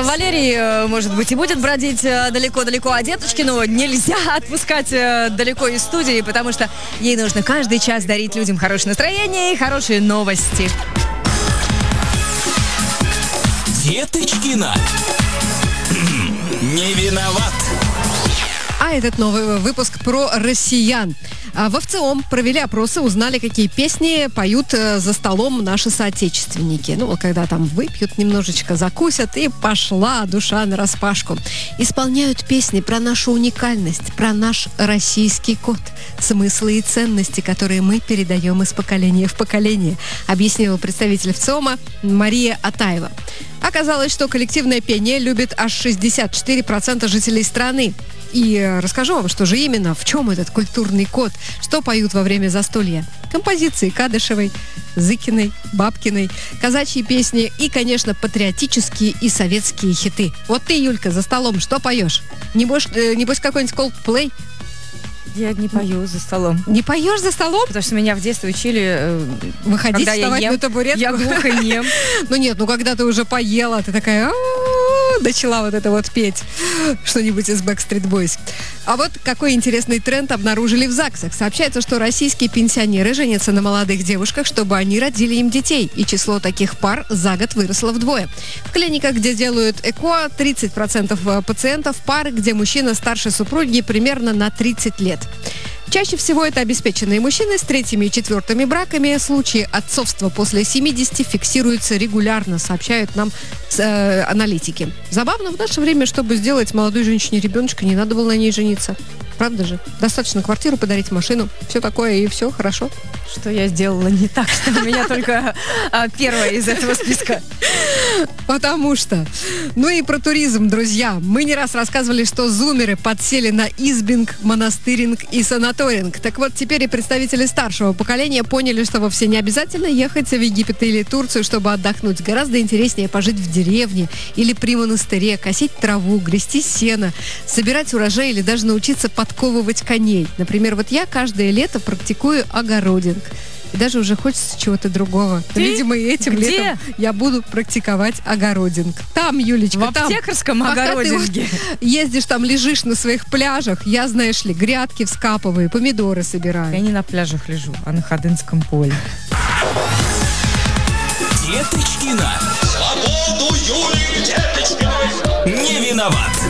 Валерий, может быть, и будет бродить далеко-далеко от Деточкину. Нельзя отпускать далеко из студии, потому что ей нужно каждый час дарить людям хорошее настроение и хорошие новости. Деточкина. Не виноват. А этот новый выпуск про россиян. В ВЦИОМ провели опросы, узнали, какие песни поют за столом наши соотечественники. Ну, когда там выпьют немножечко, закусят, и пошла душа нараспашку. Исполняют песни про нашу уникальность, про наш российский код, смыслы и ценности, которые мы передаем из поколения в поколение, объяснила представитель ВЦИОМа Мария Атаева. Оказалось, что коллективное пение любит аж 64% жителей страны. И расскажу вам, что же именно, в чем этот культурный код, что поют во время застолья. Композиции Кадышевой, Зыкиной, Бабкиной, казачьи песни и, конечно, патриотические и советские хиты. Вот ты, Юлька, за столом что поешь? Небось какой-нибудь Coldplay? Я не пою за столом. Не поешь за столом? Потому что меня в детстве учили... Выходить, вставать на табуретку? Я глухонем. Ну нет, когда ты уже поела, ты такая... начала вот это вот петь что-нибудь из Backstreet Boys. А вот какой интересный тренд обнаружили в ЗАГСах. Сообщается, что российские пенсионеры женятся на молодых девушках, чтобы они родили им детей. И число таких пар за год выросло вдвое. В клиниках, где делают ЭКО, 30% пациентов пары, где мужчина старше супруги примерно на 30 лет. Чаще всего это обеспеченные мужчины с третьими и четвертыми браками. Случаи отцовства после 70 фиксируются регулярно, сообщают нам аналитики. Забавно, в наше время, чтобы сделать молодой женщине ребеночка, не надо было на ней жениться. Правда же? Достаточно квартиру подарить, машину, все такое, и все хорошо. Что я сделала не так, что у меня только первая из этого списка. Потому что... Ну и про туризм, друзья. Мы не раз рассказывали, что зумеры подсели на избинг, монастыринг и санаторинг. Так вот, теперь и представители старшего поколения поняли, что вовсе не обязательно ехать в Египет или Турцию, чтобы отдохнуть. Гораздо интереснее пожить в деревне или при монастыре, косить траву, грести сено, собирать урожай или даже научиться подковывать коней. Например, вот я каждое лето практикую огородинг. И даже уже хочется чего-то другого. Видимо, и этим летом я буду практиковать огородинг. Там, Юлечка, в аптекарском огородинге. Вот ездишь там, лежишь на своих пляжах, я, знаешь ли, грядки вскапываю, помидоры собираю. Я не на пляжах лежу, а на Ходынском поле. Деточкина. Свободу Юлии Деточкиной. Не виноват.